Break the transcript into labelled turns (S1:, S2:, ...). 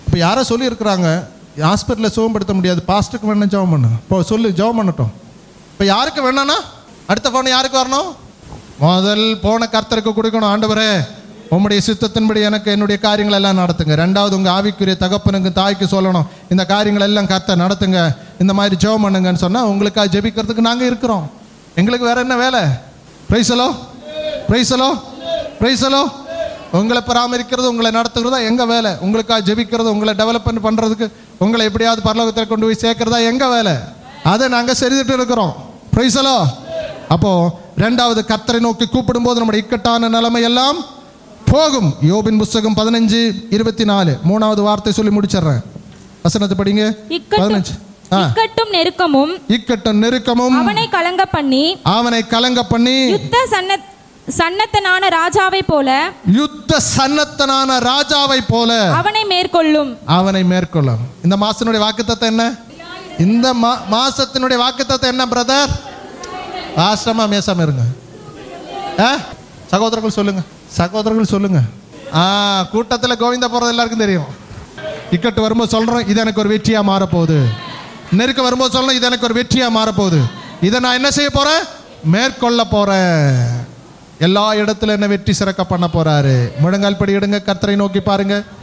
S1: இப்போ யாரோ சொல்லியிருக்கிறாங்க ஹாஸ்பிட்டலில் சுகப்படுத்த முடியாது, பாஸ்ட்டுக்கு வேணும் ஜெபம் பண்ணு. இப்போ சொல்லு, ஜெபம் பண்ணட்டும். இப்போ யாருக்கு வேணும்னா அடுத்த ஃபோன் யாருக்கு வரணும்? முதல் போன கர்த்தருக்கு கொடுக்கணும். ஆண்டவரே உம்முடைய சித்தத்தின்படி எனக்கு என்னுடைய காரியங்கள் எல்லாம் நடத்துங்க. ரெண்டாவது உங்கள் ஆவிக்குரிய தகப்பனுக்கு தாய்க்கு சொல்லணும், இந்த காரியங்கள் எல்லாம் கர்த்தர் நடத்துங்க, இந்த மாதிரி ஜெபம் பண்ணுங்கன்னு சொன்னால் உங்களுக்காக ஜெபிக்கிறதுக்கு நாங்கள் இருக்கிறோம். எங்களுக்கு வேற என்ன வேலை? Price allow, price allow, price allow. உங்களை பராமரிக்கிறது, உங்களை நடத்துகிறது தான் எங்கள் வேலை. உங்களுக்காக ஜெபிக்கிறது, உங்களை டெவலப்மெண்ட் பண்ணுறதுக்கு, உங்களை எப்படியாவது பரலோகத்தில் கொண்டு போய் சேர்க்கறதா எங்கள் வேலை. அதை நாங்கள் செய்துட்டு இருக்கிறோம். Price allow. அப்போது ரெண்டாவது கர்த்தரை நோக்கி கூப்பிடும்போது நம்முடைய இக்கட்டான நிலைமை எல்லாம் போகும். யோபின் புஸ்தகம் 15:24 மூணாவது வார்த்தை சொல்லி முடிச்சிடுறேன். வசனத்தை படிங்க. 15.
S2: இக்கட்டும் நெருக்கமும் அவனை கலங்க பண்ணி சன்னத்தனான ராஜாவை போல அவனை மேற்கொள்ளும். இந்த மாசத்தினுடைய வாக்குத்தத்தம் என்ன? இந்த மாசத்தினுடைய வாக்குத்தத்தம் என்ன பிரதர்? ஆசிரமா மேசாம இருங்க. சகோதரர்கள் சொல்லுங்க. கூட்டத்தில் கோவிந்தா போறது எல்லாருக்கும் தெரியும். இக்கட்டு வரும்போது சொல்றோம், இது எனக்கு ஒரு வெற்றியா மாறப்போகுது. நெருக்க வரும்போது சொல்லணும், இது எனக்கு ஒரு வெற்றியா மாறப்போகுது. இதை நான் என்ன செய்ய போறேன்? மேற்கொள்ள போறேன். எல்லா இடத்துல என்ன வெற்றி சிறக்க பண்ண போறாரு. முழங்கால் படி எடுங்க, கர்த்தரை நோக்கி பாருங்க.